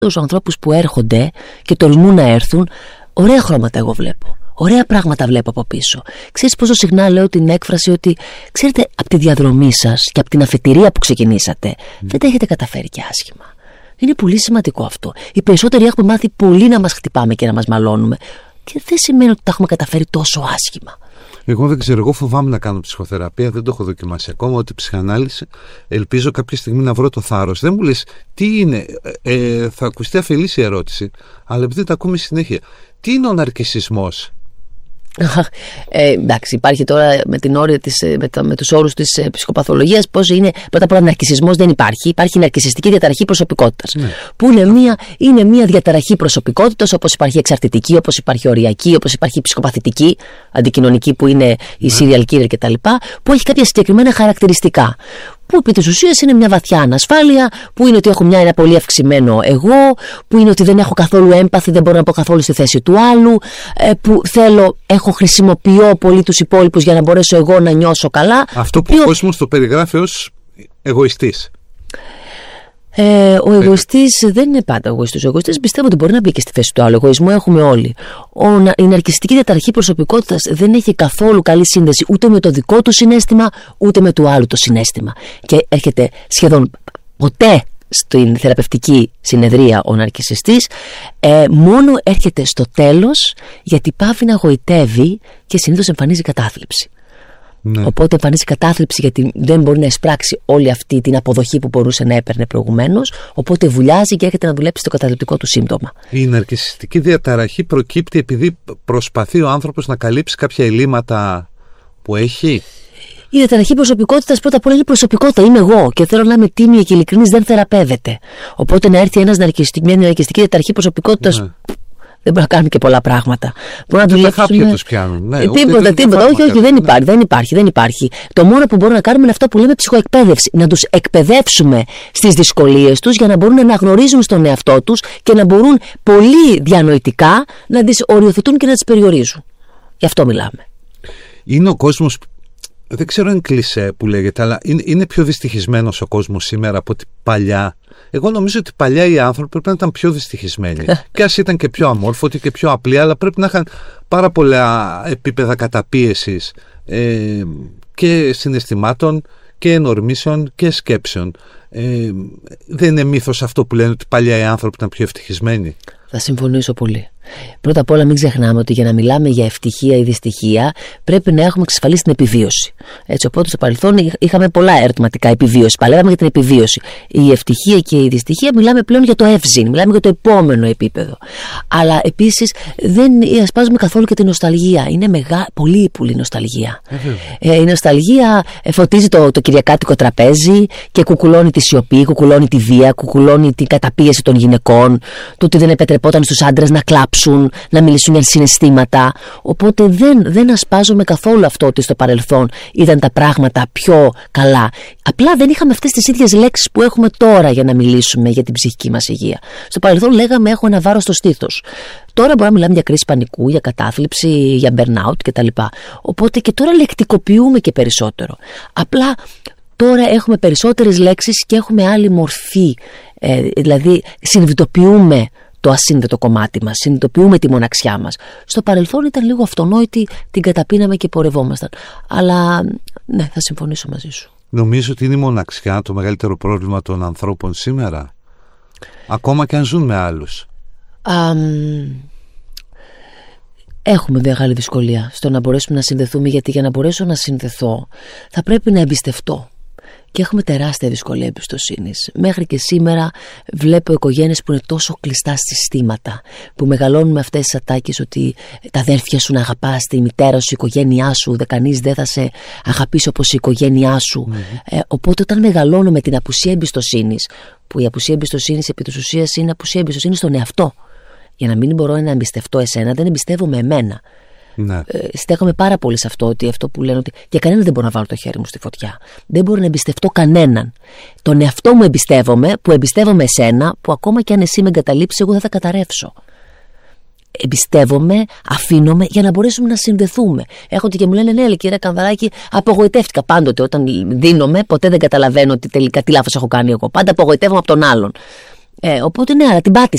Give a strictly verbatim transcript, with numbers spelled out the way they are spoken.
τους ανθρώπους που έρχονται και τολμούν να έρθουν, ωραία χρώματα εγώ βλέπω. Ωραία πράγματα βλέπω από πίσω. Ξέρεις πόσο συχνά λέω την έκφραση ότι, ξέρετε, από τη διαδρομή σας και από την αφετηρία που ξεκινήσατε, mm. δεν τα έχετε καταφέρει και άσχημα. Είναι πολύ σημαντικό αυτό. Οι περισσότεροι έχουμε μάθει πολύ να μας χτυπάμε και να μας μαλώνουμε. Και δεν σημαίνει ότι τα έχουμε καταφέρει τόσο άσχημα. Εγώ δεν ξέρω, εγώ φοβάμαι να κάνω ψυχοθεραπεία, δεν το έχω δοκιμάσει ακόμα, ότι ψυχανάλυση. Ελπίζω κάποια στιγμή να βρω το θάρρος. Δεν μου λες τι είναι, ε, θα ακουστεί αφελής η ερώτηση, αλλά επειδή τα ακούμε συνέχεια. Τι είναι ο ναρκισσισμός? Ε, εντάξει, υπάρχει τώρα με, την όρια της, με, τα, με τους όρους της ε, ψυχοπαθολογίας πώς είναι. Πρώτα απ' όλα, ναρκισσισμός δεν υπάρχει. Υπάρχει ναρκισσιστική διαταραχή προσωπικότητας. Ναι. Που είναι μια, είναι μια διαταραχή προσωπικότητας, όπως υπάρχει εξαρτητική, όπως υπάρχει οριακή, όπως υπάρχει ψυχοπαθητική, αντικοινωνική που είναι η ναι. serial killer κτλ. Που έχει κάποια συγκεκριμένα χαρακτηριστικά. Που επί της ουσίας είναι μια βαθιά ανασφάλεια, που είναι ότι έχω μια, ένα πολύ αυξημένο εγώ, που είναι ότι δεν έχω καθόλου έμπαθη, δεν μπορώ να πω καθόλου στη θέση του άλλου, που θέλω, έχω χρησιμοποιώ πολύ τους υπόλοιπους για να μπορέσω εγώ να νιώσω καλά. Αυτό που ο κόσμος το περιγράφει ως εγωιστής. Ε, ο εγωιστής δεν είναι πάντα εγωιστής. Ο εγωιστής πιστεύω ότι μπορεί να μπει και στη θέση του άλλου. Εγωισμό έχουμε όλοι. Ο, η ναρκισσιστική διαταραχή προσωπικότητας δεν έχει καθόλου καλή σύνδεση ούτε με το δικό του συναίσθημα, ούτε με του άλλου το συναίσθημα. Και έρχεται σχεδόν ποτέ στην θεραπευτική συνεδρία ο ναρκισσιστής, ε, μόνο έρχεται στο τέλος, γιατί πάβει να γοητεύει και συνήθως εμφανίζει κατάθλιψη. Ναι. Οπότε εμφανίζει κατάθλιψη, γιατί δεν μπορεί να εισπράξει όλη αυτή την αποδοχή που μπορούσε να έπαιρνε προηγουμένως. Οπότε βουλιάζει και έρχεται να δουλέψει στο καταθλιπτικό του σύμπτωμα. Η ναρκισσιστική διαταραχή προκύπτει επειδή προσπαθεί ο άνθρωπος να καλύψει κάποια ελλείμματα που έχει. Η διαταραχή προσωπικότητας πρώτα απ' όλα είναι προσωπικότητα. Είμαι εγώ και θέλω να είμαι τίμια και ειλικρινής, δεν θεραπεύεται. Οπότε να έρθει ένας ναρκισσιστική, μια ναρκισσιστική διαταραχή προσωπικότητας. Ναι. Δεν μπορούμε να κάνουμε και πολλά πράγματα. Μπορούμε να δουλέψουμε. Χάπια τους πιάνουν. Ναι, τίποτα, τίποτα. Όχι, όχι, δεν υπάρχει, δεν υπάρχει, δεν υπάρχει. Το μόνο που μπορούμε να κάνουμε είναι αυτό που λέμε ψυχοεκπαίδευση. Να τους εκπαιδεύσουμε στις δυσκολίες τους για να μπορούν να αναγνωρίζουν στον εαυτό τους και να μπορούν πολύ διανοητικά να τις οριοθετούν και να τις περιορίζουν. Γι' αυτό μιλάμε. Είναι ο κόσμος, δεν ξέρω αν είναι κλισέ που λέγεται, αλλά είναι, είναι πιο δυστυχισμένος ο κόσμος σήμερα από ότι παλιά. Εγώ νομίζω ότι παλιά οι άνθρωποι πρέπει να ήταν πιο δυστυχισμένοι. Και ας ήταν και πιο αμόρφωτοι και πιο απλοί, αλλά πρέπει να είχαν πάρα πολλά επίπεδα καταπίεσης ε, και συναισθημάτων και ενορμήσεων και σκέψεων. Ε, δεν είναι μύθος αυτό που λένε ότι παλιά οι άνθρωποι ήταν πιο ευτυχισμένοι? Θα συμφωνήσω πολύ. Πρώτα απ' όλα, μην ξεχνάμε ότι για να μιλάμε για ευτυχία ή δυστυχία πρέπει να έχουμε εξασφαλίσει την επιβίωση. Έτσι, οπότε στο παρελθόν είχαμε πολλά ερωτηματικά επιβίωση. Παλεύαμε για την επιβίωση. Η ευτυχία και η δυστυχία μιλάμε πλέον για το ευζήν, μιλάμε για το επόμενο επίπεδο. Αλλά επίσης δεν ασπάζουμε καθόλου και την νοσταλγία. Είναι μεγά, πολύ πολύ νοσταλγία. Ε, η νοσταλγία φωτίζει το, το κυριακάτικο τραπέζι και κουκουλώνει τη σιωπή, κουκουλώνει τη βία, κουκουλώνει την καταπίεση των γυναικών, το ότι δεν επιτρεπόταν στους άντρες να κλάψουν, να μιλήσουν για συναισθήματα. Οπότε δεν, δεν ασπάζομαι καθόλου αυτό ότι στο παρελθόν ήταν τα πράγματα πιο καλά. Απλά δεν είχαμε αυτές τις ίδιες λέξεις που έχουμε τώρα για να μιλήσουμε για την ψυχική μας υγεία. Στο παρελθόν λέγαμε έχω ένα βάρος στο στήθος. Τώρα μπορούμε να μιλάμε για κρίση πανικού, για κατάθλιψη, για burnout κτλ. Οπότε και τώρα λεκτικοποιούμε και περισσότερο. Απλά τώρα έχουμε περισσότερες λέξεις και έχουμε άλλη μορφή. Ε, δηλαδή συνειδητοποιούμε το ασύνδετο κομμάτι μας, συνειδητοποιούμε τη μοναξιά μας. Στο παρελθόν ήταν λίγο αυτονόητη, την καταπίναμε και πορευόμασταν. Αλλά ναι, θα συμφωνήσω μαζί σου. Νομίζω ότι είναι η μοναξιά το μεγαλύτερο πρόβλημα των ανθρώπων σήμερα, ακόμα και αν ζουν με άλλους. Α, έχουμε μεγάλη δυσκολία στο να μπορέσουμε να συνδεθούμε, γιατί για να μπορέσω να συνδεθώ θα πρέπει να εμπιστευτώ. Και έχουμε τεράστια δυσκολία εμπιστοσύνης. Μέχρι και σήμερα βλέπω οικογένειες που είναι τόσο κλειστά συστήματα, που μεγαλώνουν με αυτές τις ατάκες ότι τα αδέρφια σου να αγαπάς, τη μητέρα σου, η οικογένειά σου, δε κανείς δεν θα σε αγαπήσει όπως η οικογένειά σου. Mm-hmm. Ε, οπότε όταν μεγαλώνω με την απουσία εμπιστοσύνης, που η απουσία εμπιστοσύνης επί της ουσίας είναι απουσία εμπιστοσύνης στον εαυτό. Για να μην μπορώ να εμπιστευτώ εσένα, δεν εμπιστεύομαι εμένα. Ναι. Ε, στέκομαι πάρα πολύ σε αυτό, ότι αυτό που λένε ότι για κανέναν δεν μπορώ να βάλω το χέρι μου στη φωτιά. Δεν μπορώ να εμπιστευτώ κανέναν. Τον εαυτό μου εμπιστεύομαι, που εμπιστεύομαι εσένα, που ακόμα και αν εσύ με εγκαταλείψεις, εγώ δεν θα καταρρεύσω. Εμπιστεύομαι, αφήνομαι για να μπορέσουμε να συνδεθούμε. Έρχονται και μου λένε ναι, κύριε Κανδαράκη, απογοητεύτηκα πάντοτε. Όταν δίνομαι, ποτέ δεν καταλαβαίνω ότι τελικά τι λάθος έχω κάνει εγώ. Πάντα απογοητεύομαι από τον άλλον. Ε, οπότε ναι, αλλά την πάτησα.